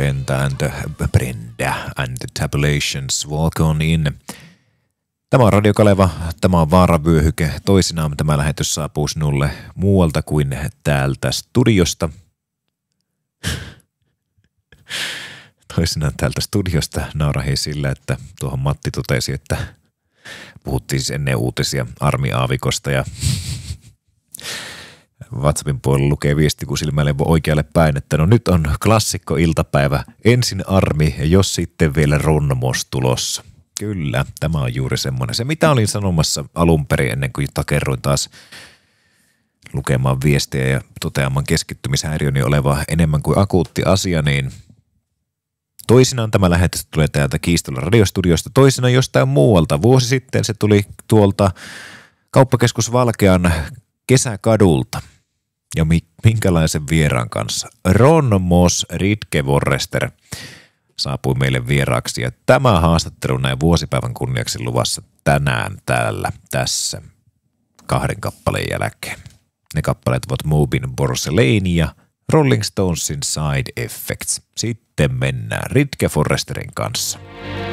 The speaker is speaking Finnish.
Brenda and the Tabulations, Walk On In. Tämä on Radio Kaleva, tämä on Vaaravyöhyke. Toisinaan tämä lähetys saapuu sinulle muualta kuin täältä studiosta. Toisinaan täältä studiosta naurahin sillä, että tuohon Matti totesi, että puhuttiin siis ennen uutisia armiaavikosta ja WhatsAppin puolella lukee viesti, kun silmäilee oikealle päin, että no nyt on klassikko iltapäivä, ensin armi ja jos sitten vielä Ronmos tulossa. Kyllä, tämä on juuri semmoinen. Se mitä olin sanomassa alun perin ennen kuin takerruin taas lukemaan viestiä ja toteamaan keskittymishäiriöni oleva enemmän kuin akuutti asia, niin toisinaan tämä lähetys tulee täältä Kiistola radiostudiosta, toisinaan jostain muualta. Vuosi sitten se tuli tuolta Kauppakeskus Valkean kesäkadulta. Ja minkälaisen vieraan kanssa? Ron Moss Ridgeforrester saapui meille vieraaksi ja tämä haastattelu näin vuosipäivän kunniaksi luvassa tänään täällä tässä 2 kappaleen jälkeen. Ne kappaleet ovat Mobin Borselane ja Rolling Stonesin Side Effects. Sitten mennään Ridgeforresterin kanssa.